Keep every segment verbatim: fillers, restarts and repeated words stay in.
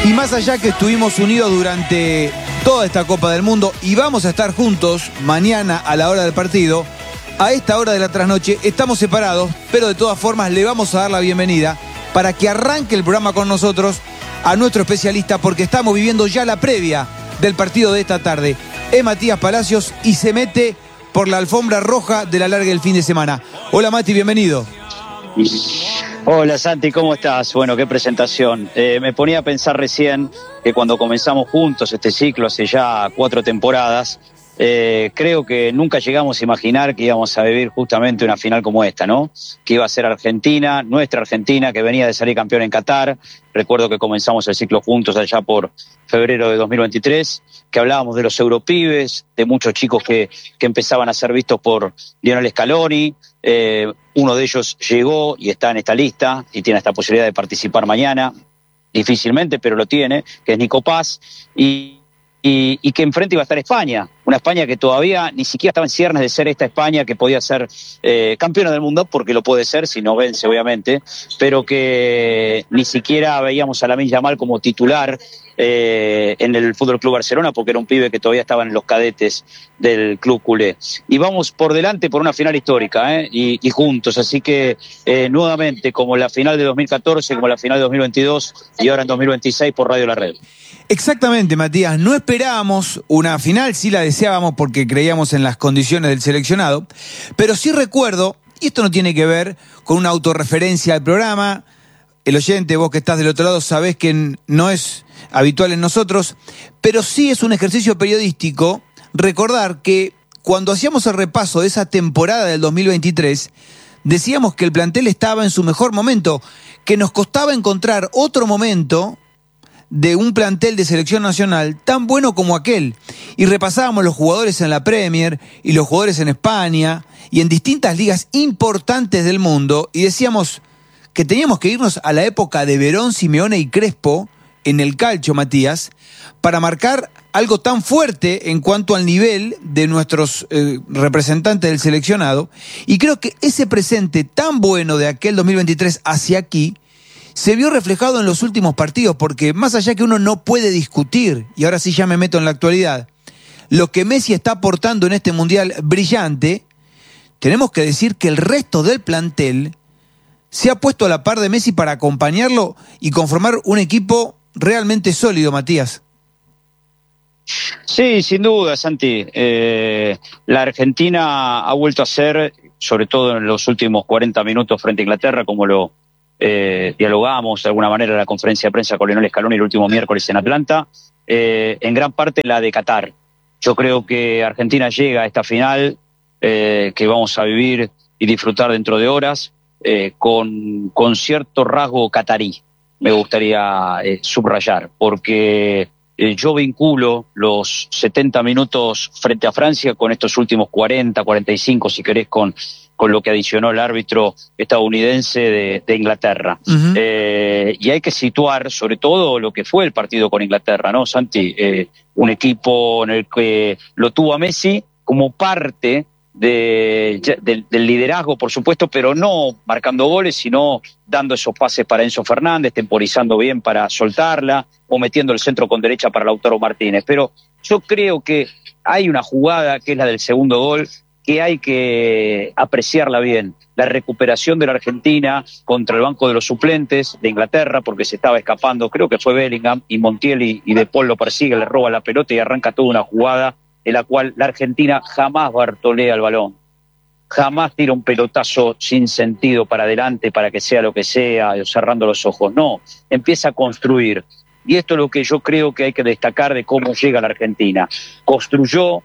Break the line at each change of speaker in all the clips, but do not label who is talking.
Y más allá que estuvimos unidos durante toda esta Copa del Mundo y vamos a estar juntos mañana a la hora del partido, a esta hora de la trasnoche estamos separados, pero de todas formas le vamos a dar la bienvenida para que arranque el programa con nosotros a nuestro especialista, porque estamos viviendo ya la previa del partido de esta tarde. Es Matías Palacios y se mete por la alfombra roja de la larga del fin de semana. Hola Mati, bienvenido.
Hola Santi, ¿cómo estás? Bueno, qué presentación. Eh, me ponía a pensar recién que cuando comenzamos juntos este ciclo hace ya cuatro temporadas, eh, creo que nunca llegamos a imaginar que íbamos a vivir justamente una final como esta, ¿no? Que iba a ser Argentina, nuestra Argentina, que venía de salir campeón en Qatar. Recuerdo que comenzamos el ciclo juntos allá por febrero de dos mil veintitrés, que hablábamos de los europibes, de muchos chicos que, que empezaban a ser vistos por Lionel Scaloni. Eh, uno de ellos llegó y está en esta lista y tiene esta posibilidad de participar mañana, difícilmente, pero lo tiene, que es Nico Paz, y, y, y que enfrente iba a estar España, una España que todavía ni siquiera estaba en ciernes de ser esta España que podía ser eh, campeona del mundo, porque lo puede ser si no vence obviamente, pero que ni siquiera veíamos a Lamine Yamal como titular Eh, en el Fútbol Club Barcelona, porque era un pibe que todavía estaba en los cadetes del club culé. Y vamos por delante por una final histórica, ¿eh? y, y juntos, así que eh, nuevamente, como la final de dos mil catorce, como la final de dos mil veintidós y ahora en dos mil veintiséis por Radio La Red.
Exactamente, Matías, no esperábamos una final, sí la deseábamos porque creíamos en las condiciones del seleccionado, pero sí recuerdo, y esto no tiene que ver con una autorreferencia al programa, el oyente, vos que estás del otro lado, sabés que no es habitual en nosotros, pero sí es un ejercicio periodístico recordar que cuando hacíamos el repaso de esa temporada del dos mil veintitrés, decíamos que el plantel estaba en su mejor momento, que nos costaba encontrar otro momento de un plantel de selección nacional tan bueno como aquel. Y repasábamos los jugadores en la Premier y los jugadores en España y en distintas ligas importantes del mundo, y decíamos que teníamos que irnos a la época de Verón, Simeone y Crespo en el calcio, Matías, para marcar algo tan fuerte en cuanto al nivel de nuestros eh, representantes del seleccionado. Y creo que ese presente tan bueno de aquel dos mil veintitrés hacia aquí se vio reflejado en los últimos partidos, porque más allá que uno no puede discutir, y ahora sí ya me meto en la actualidad, lo que Messi está aportando en este mundial brillante, tenemos que decir que el resto del plantel se ha puesto a la par de Messi para acompañarlo y conformar un equipo realmente sólido, Matías.
Sí, sin duda, Santi. Eh, la Argentina ha vuelto a ser, sobre todo en los últimos cuarenta minutos frente a Inglaterra, como lo eh, dialogamos de alguna manera en la conferencia de prensa con Lionel Scaloni el último miércoles en Atlanta, eh, en gran parte la de Qatar. Yo creo que Argentina llega a esta final eh, que vamos a vivir y disfrutar dentro de horas, Eh, con, con cierto rasgo catarí, me gustaría eh, subrayar, porque eh, yo vinculo los setenta minutos frente a Francia con estos últimos cuarenta, cuarenta y cinco, si querés, con, con lo que adicionó el árbitro estadounidense de, de Inglaterra. Uh-huh. Eh, y hay que situar sobre todo lo que fue el partido con Inglaterra, ¿no, Santi? Eh, un equipo en el que lo tuvo a Messi como parte De, de, del liderazgo, por supuesto, pero no marcando goles, sino dando esos pases para Enzo Fernández, temporizando bien para soltarla, o metiendo el centro con derecha para Lautaro Martínez. Pero yo creo que hay una jugada, que es la del segundo gol, que hay que apreciarla bien. La recuperación de la Argentina contra el banco de los suplentes de Inglaterra, porque se estaba escapando, creo que fue Bellingham, y Montiel y, y De Paul lo persigue, le roba la pelota y arranca toda una jugada en la cual la Argentina jamás bartolea el balón, jamás tira un pelotazo sin sentido para adelante para que sea lo que sea, cerrando los ojos. No, empieza a construir. Y esto es lo que yo creo que hay que destacar de cómo llega la Argentina. Construyó,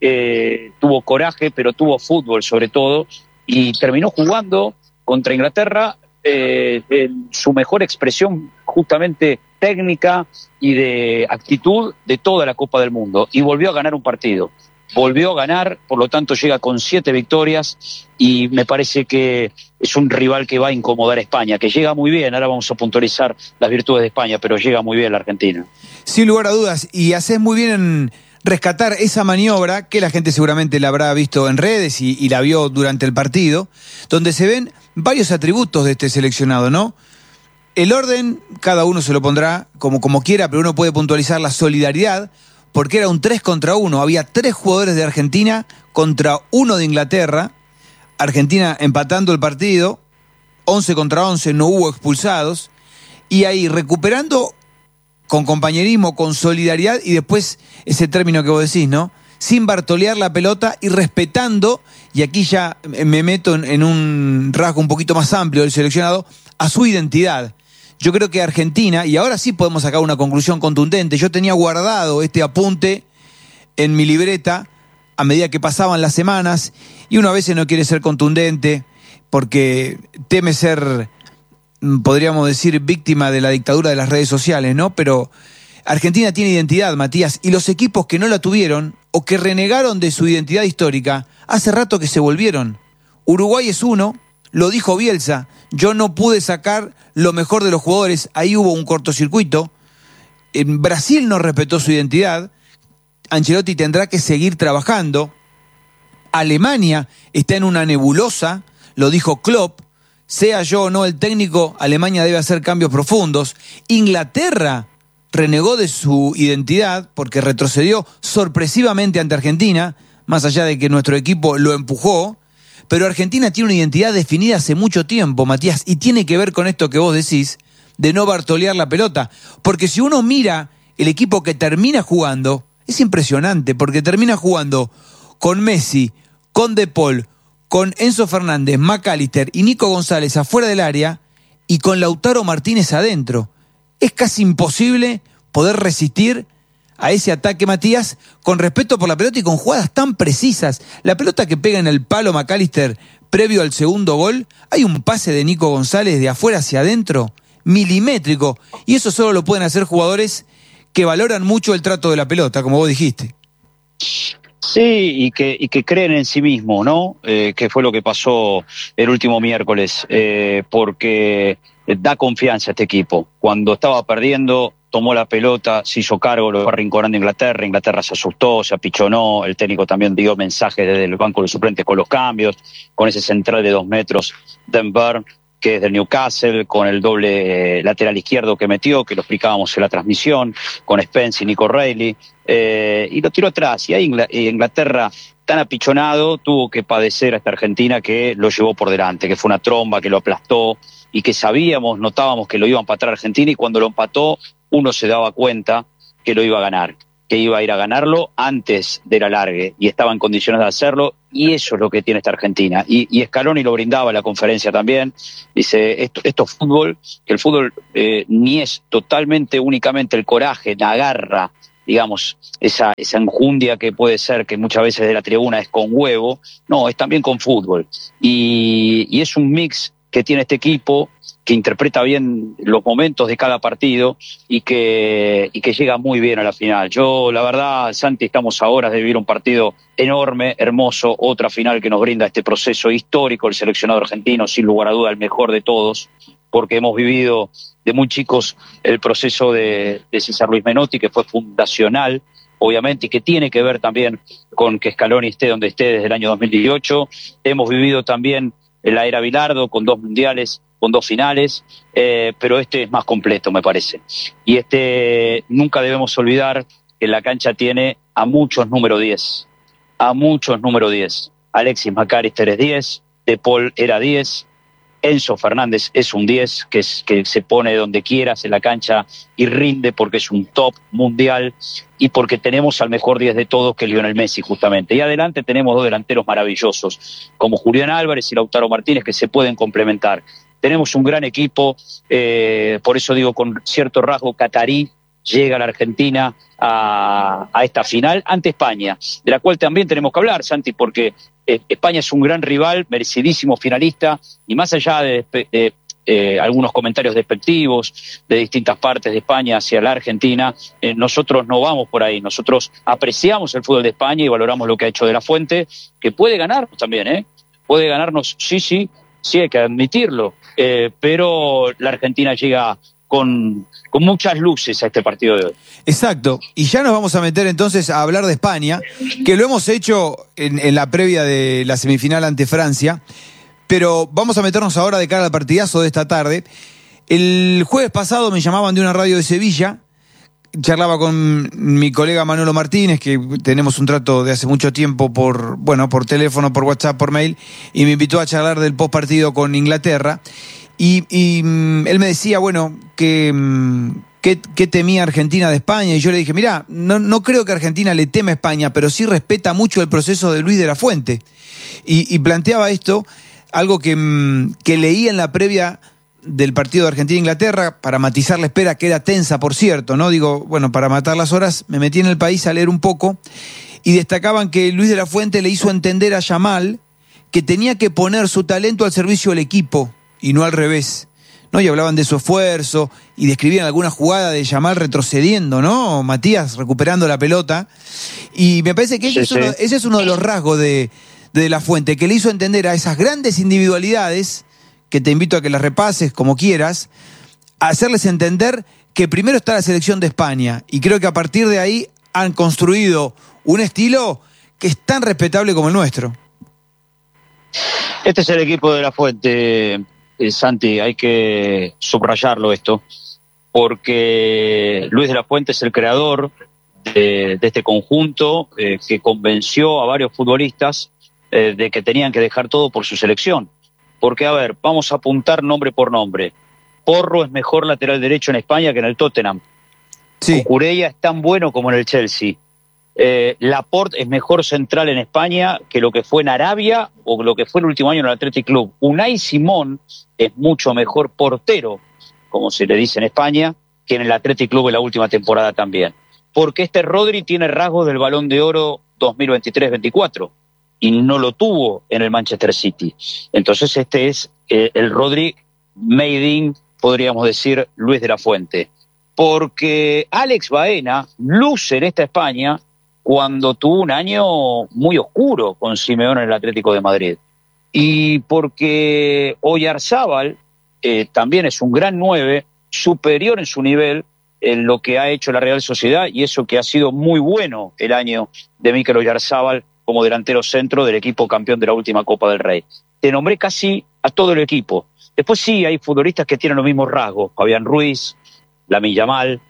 eh, tuvo coraje, pero tuvo fútbol sobre todo, y terminó jugando contra Inglaterra eh, en su mejor expresión justamente técnica y de actitud de toda la Copa del Mundo, y volvió a ganar un partido, volvió a ganar, por lo tanto llega con siete victorias, y me parece que es un rival que va a incomodar a España, que llega muy bien. Ahora vamos a puntualizar las virtudes de España, pero llega muy bien la Argentina.
Sin lugar a dudas, y haces muy bien en rescatar esa maniobra que la gente seguramente la habrá visto en redes y, y la vio durante el partido, donde se ven varios atributos de este seleccionado, ¿no? el orden, cada uno se lo pondrá como, como quiera, pero uno puede puntualizar la solidaridad, porque era un tres contra uno. Había tres jugadores de Argentina contra uno de Inglaterra. Argentina empatando el partido, once contra once, no hubo expulsados. Y ahí recuperando con compañerismo, con solidaridad, y después ese término que vos decís, ¿no? Sin bartolear la pelota y respetando, y aquí ya me meto en, en un rasgo un poquito más amplio del seleccionado, a su identidad. Yo creo que Argentina, y ahora sí podemos sacar una conclusión contundente, yo tenía guardado este apunte en mi libreta a medida que pasaban las semanas, y uno a veces no quiere ser contundente porque teme ser, podríamos decir, víctima de la dictadura de las redes sociales, ¿no? Pero Argentina tiene identidad, Matías, y los equipos que no la tuvieron o que renegaron de su identidad histórica, hace rato que se volvieron. Uruguay es uno, lo dijo Bielsa, yo no pude sacar lo mejor de los jugadores, ahí hubo un cortocircuito. En Brasil no respetó su identidad, Ancelotti tendrá que seguir trabajando. Alemania está en una nebulosa, lo dijo Klopp, sea yo o no el técnico, Alemania debe hacer cambios profundos. Inglaterra renegó de su identidad porque retrocedió sorpresivamente ante Argentina, más allá de que nuestro equipo lo empujó. Pero Argentina tiene una identidad definida hace mucho tiempo, Matías, y tiene que ver con esto que vos decís, de no bartolear la pelota. Porque si uno mira el equipo que termina jugando, es impresionante, porque termina jugando con Messi, con De Paul, con Enzo Fernández, McAllister y Nico González afuera del área, y con Lautaro Martínez adentro. Es casi imposible poder resistir a ese ataque, Matías, con respeto por la pelota y con jugadas tan precisas. La pelota que pega en el palo McAllister previo al segundo gol, hay un pase de Nico González de afuera hacia adentro, milimétrico, y eso solo lo pueden hacer jugadores que valoran mucho el trato de la pelota, como vos dijiste.
Sí, y que, y que creen en sí mismo, ¿no? Eh, que fue lo que pasó el último miércoles, eh, porque da confianza a este equipo. Cuando estaba perdiendo, tomó la pelota, se hizo cargo, lo fue arrinconando a Inglaterra, Inglaterra se asustó, se apichonó, el técnico también dio mensajes desde el banco de suplentes con los cambios, con ese central de dos metros, Dan Burn, que es del Newcastle, con el doble eh, lateral izquierdo que metió, que lo explicábamos en la transmisión, con Spence y Nico Reilly, eh, y lo tiró atrás, y ahí Inglaterra, tan apichonado, tuvo que padecer a esta Argentina que lo llevó por delante, que fue una tromba, que lo aplastó, y que sabíamos, notábamos que lo iba a empatar a Argentina, y cuando lo empató, uno se daba cuenta que lo iba a ganar, que iba a ir a ganarlo antes del alargue, y estaba en condiciones de hacerlo, y eso es lo que tiene esta Argentina. Y, y Scaloni lo brindaba en la conferencia también, dice, esto, esto es fútbol, que el fútbol eh, ni es totalmente, únicamente el coraje, la garra, digamos, esa, esa enjundia que puede ser, que muchas veces de la tribuna es con huevo, no, es también con fútbol. Y, y es un mix que tiene este equipo, que interpreta bien los momentos de cada partido y que, y que llega muy bien a la final. Yo, la verdad, Santi, estamos a horas de vivir un partido enorme, hermoso, otra final que nos brinda este proceso histórico, el seleccionado argentino, sin lugar a duda, el mejor de todos, porque hemos vivido de muy chicos el proceso de, de César Luis Menotti, que fue fundacional, obviamente, y que tiene que ver también con que Scaloni esté donde esté desde el año dos mil dieciocho. Hemos vivido también la era Bilardo, con dos mundiales, con dos finales, eh, pero este es más completo, me parece. Y este, nunca debemos olvidar que la cancha tiene a muchos número diez, a muchos número diez. Alexis McAllister es diez, De Paul era diez, Enzo Fernández es un diez, que, es, que se pone donde quieras en la cancha y rinde porque es un top mundial y porque tenemos al mejor diez de todos, que es Lionel Messi, justamente. Y adelante tenemos dos delanteros maravillosos, como Julián Álvarez y Lautaro Martínez, que se pueden complementar. Tenemos un gran equipo, eh, por eso digo, con cierto rasgo catarí, llega la Argentina a, a esta final ante España, de la cual también tenemos que hablar, Santi, porque eh, España es un gran rival, merecidísimo finalista, y más allá de, de eh, algunos comentarios despectivos de distintas partes de España hacia la Argentina, eh, nosotros no vamos por ahí, nosotros apreciamos el fútbol de España y valoramos lo que ha hecho De La Fuente, que puede ganarnos también, ¿eh? Puede ganarnos, sí, sí, sí hay que admitirlo, eh, pero la Argentina llega con, con muchas luces a este partido de hoy.
Exacto, y ya nos vamos a meter entonces a hablar de España, que lo hemos hecho en, en la previa de la semifinal ante Francia, pero vamos a meternos ahora de cara al partidazo de esta tarde. El jueves pasado me llamaban de una radio de Sevilla, charlaba con mi colega Manolo Martínez, que tenemos un trato de hace mucho tiempo por, bueno, por teléfono, por WhatsApp, por mail, y me invitó a charlar del postpartido con Inglaterra. Y, y él me decía, bueno, que, que, que temía Argentina de España, y yo le dije, mirá, no, no creo que Argentina le teme a España, pero sí respeta mucho el proceso de Luis de la Fuente. Y, y planteaba esto, algo que, que leí en la previa del partido de Argentina-Inglaterra, para matizar la espera, que era tensa, por cierto, ¿no? Digo, bueno, para matar las horas, me metí en el País a leer un poco, y destacaban que Luis de la Fuente le hizo entender a Yamal que tenía que poner su talento al servicio del equipo, y no al revés, ¿no? Y hablaban de su esfuerzo, y describían alguna jugada de Yamal retrocediendo, ¿no? Matías recuperando la pelota, y me parece que ese, sí, es, uno, sí. ese es uno de los rasgos de, de de la Fuente, que le hizo entender a esas grandes individualidades, que te invito a que las repases como quieras, a hacerles entender que primero está la selección de España, y creo que a partir de ahí han construido un estilo que es tan respetable como el nuestro.
Este es el equipo de la Fuente, eh, Santi, hay que subrayarlo esto, porque Luis de la Fuente es el creador de, de este conjunto eh, que convenció a varios futbolistas eh, de que tenían que dejar todo por su selección. Porque, a ver, vamos a apuntar nombre por nombre. Porro es mejor lateral derecho en España que en el Tottenham.
Sí.
Cucurella es tan bueno como en el Chelsea. Eh, Laporte es mejor central en España que lo que fue en Arabia o lo que fue el último año en el Athletic Club. Unai Simón es mucho mejor portero, como se le dice en España, que en el Athletic Club en la última temporada también. Porque este Rodri tiene rasgos del Balón de Oro dos mil veintitrés veinticuatro. Y no lo tuvo en el Manchester City. Entonces este es eh, el Rodri made in, podríamos decir, Luis de la Fuente. Porque Alex Baena luce en esta España cuando tuvo un año muy oscuro con Simeone en el Atlético de Madrid. Y porque Oyarzábal eh, también es un gran nueve, superior en su nivel en lo que ha hecho la Real Sociedad, y eso que ha sido muy bueno el año de Mikel Oyarzábal como delantero centro del equipo campeón de la última Copa del Rey. Te nombré casi a todo el equipo. Después sí, hay futbolistas que tienen los mismos rasgos. Fabián Ruiz, Lamine Yamal,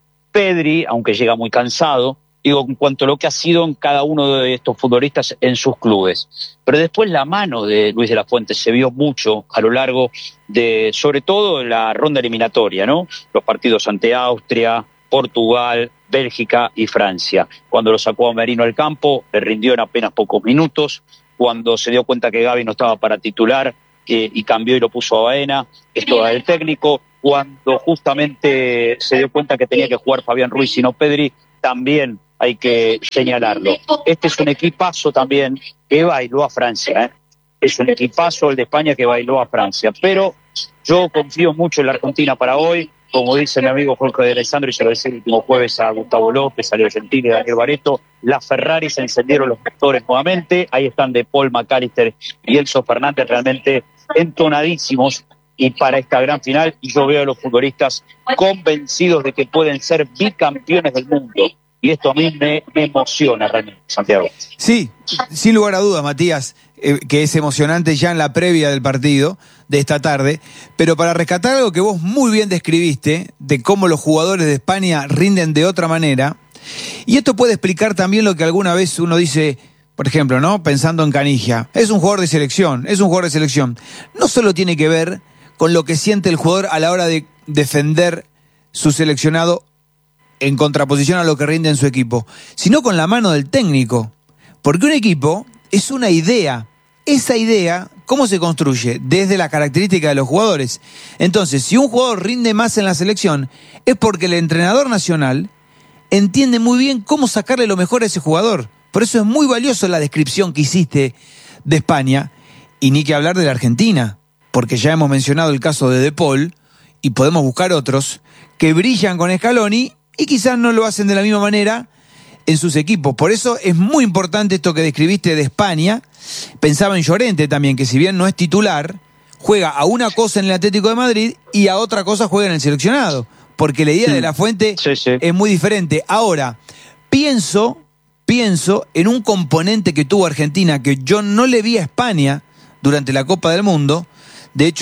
Pedri, aunque llega muy cansado, digo, en cuanto a lo que ha sido en cada uno de estos futbolistas en sus clubes. Pero después la mano de Luis de la Fuente se vio mucho a lo largo de, sobre todo, la ronda eliminatoria, ¿no? Los partidos ante Austria, Portugal, Bélgica y Francia. Cuando lo sacó a Merino al campo, le rindió en apenas pocos minutos. Cuando se dio cuenta que Gavi no estaba para titular eh, y cambió y lo puso a Baena, esto del técnico. Cuando justamente se dio cuenta que tenía que jugar Fabián Ruiz y no Pedri, también hay que señalarlo. Este es un equipazo también que bailó a Francia, ¿eh? Es un equipazo el de España que bailó a Francia. Pero yo confío mucho en la Argentina para hoy. Como dice mi amigo Jorge de Alessandro, y se lo decía el último jueves a Gustavo López, a Leo Gentili, a Daniel Barreto, las Ferrari se encendieron los motores nuevamente. Ahí están De Paul, McAllister y Enzo Fernández realmente entonadísimos y para esta gran final. Y yo veo a los futbolistas convencidos de que pueden ser bicampeones del mundo. Y esto a mí me, me emociona realmente, Santiago.
Sí, sin lugar a dudas, Matías, eh, que es emocionante ya en la previa del partido de esta tarde, pero para rescatar algo que vos muy bien describiste, de cómo los jugadores de España rinden de otra manera, y esto puede explicar también lo que alguna vez uno dice, por ejemplo, ¿no? Pensando en Canigia, es un jugador de selección, es un jugador de selección. No solo tiene que ver con lo que siente el jugador a la hora de defender su seleccionado en contraposición a lo que rinde en su equipo, sino con la mano del técnico. Porque un equipo es una idea. Esa idea, ¿cómo se construye? Desde la característica de los jugadores. Entonces, si un jugador rinde más en la selección, es porque el entrenador nacional entiende muy bien cómo sacarle lo mejor a ese jugador. Por eso es muy valioso la descripción que hiciste de España, y ni que hablar de la Argentina, porque ya hemos mencionado el caso de De Paul, y podemos buscar otros que brillan con Scaloni y quizás no lo hacen de la misma manera en sus equipos. Por eso es muy importante esto que describiste de España. Pensaba en Llorente también, que si bien no es titular, juega a una cosa en el Atlético de Madrid y a otra cosa juega en el seleccionado, porque la idea sí. de la Fuente sí, sí. es muy diferente. Ahora, pienso, pienso en un componente que tuvo Argentina, que yo no le vi a España durante la Copa del Mundo. De hecho,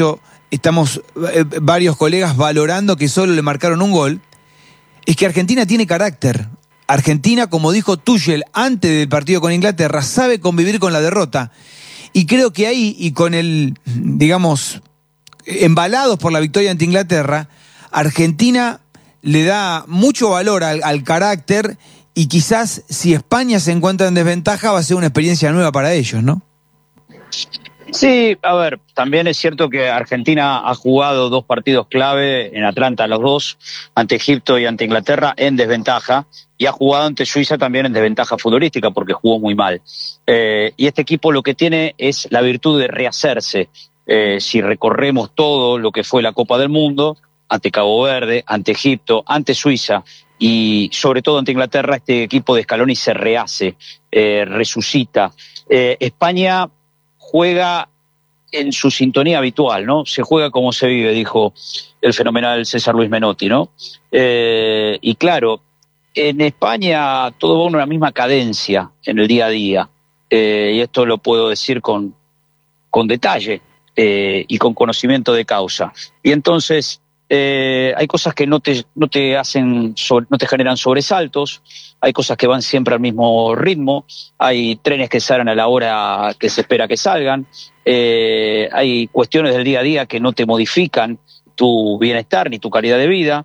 estamos eh, varios colegas valorando que solo le marcaron un gol, es que Argentina tiene carácter. Argentina, como dijo Tuchel antes del partido con Inglaterra, sabe convivir con la derrota. Y creo que ahí, y con el, digamos, embalados por la victoria ante Inglaterra, Argentina le da mucho valor al, al carácter, y quizás si España se encuentra en desventaja va a ser una experiencia nueva para ellos, ¿no?
Sí, a ver, también es cierto que Argentina ha jugado dos partidos clave en Atlanta, los dos, ante Egipto y ante Inglaterra, en desventaja, y ha jugado ante Suiza también en desventaja futbolística porque jugó muy mal. Eh, y este equipo lo que tiene es la virtud de rehacerse. Eh, si recorremos todo lo que fue la Copa del Mundo, ante Cabo Verde, ante Egipto, ante Suiza y sobre todo ante Inglaterra, este equipo de Scaloni se rehace, eh, resucita. Eh, España juega en su sintonía habitual, ¿no? Se juega como se vive, dijo el fenomenal César Luis Menotti, ¿no? Eh, y claro, en España todo va en una misma cadencia en el día a día, eh, y esto lo puedo decir con, con detalle eh, y con conocimiento de causa. Y entonces eh, hay cosas que no te, no te hacen, sobre, no te generan sobresaltos, hay cosas que van siempre al mismo ritmo, hay trenes que salen a la hora que se espera que salgan, eh, hay cuestiones del día a día que no te modifican tu bienestar ni tu calidad de vida,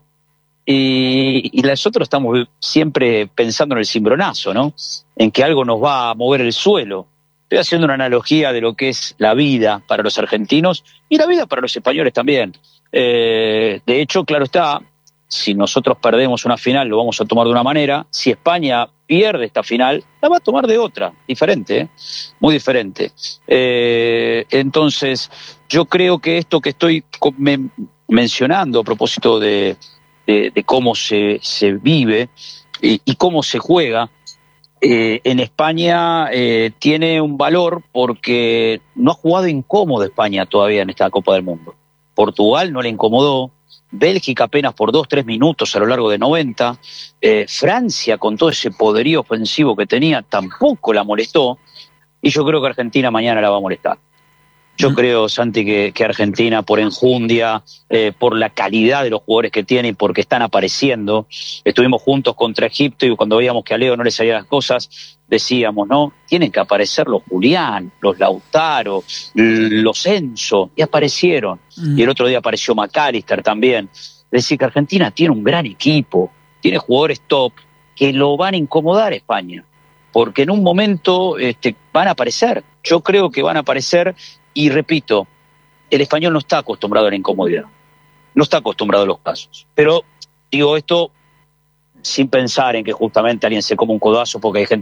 y, y nosotros estamos siempre pensando en el cimbronazo, ¿no? En que algo nos va a mover el suelo. Estoy haciendo una analogía de lo que es la vida para los argentinos y la vida para los españoles también. Eh, de hecho, claro está, si nosotros perdemos una final lo vamos a tomar de una manera, si España pierde esta final, la va a tomar de otra, diferente, ¿eh? Muy diferente. Eh, entonces, yo creo que esto que estoy me, mencionando a propósito de, de, de cómo se, se vive y, y cómo se juega, eh, en España eh, tiene un valor porque no ha jugado incómodo España todavía en esta Copa del Mundo. Portugal no le incomodó, Bélgica apenas por dos, tres minutos a lo largo de noventa, eh, Francia con todo ese poderío ofensivo que tenía tampoco la molestó, y yo creo que Argentina mañana la va a molestar. Yo creo, Santi, que, que Argentina, por enjundia, eh, por la calidad de los jugadores que tiene y porque están apareciendo, estuvimos juntos contra Egipto y cuando veíamos que a Leo no le salían las cosas, decíamos, ¿no? Tienen que aparecer los Julián, los Lautaro, los Enzo, y aparecieron. Mm. Y el otro día apareció McAllister también. Es decir, que Argentina tiene un gran equipo, tiene jugadores top que lo van a incomodar a España, porque en un momento este, van a aparecer. Yo creo que van a aparecer. Y repito, el español no está acostumbrado a la incomodidad, no está acostumbrado a los casos. Pero digo esto sin pensar en que justamente alguien se come un codazo porque hay gente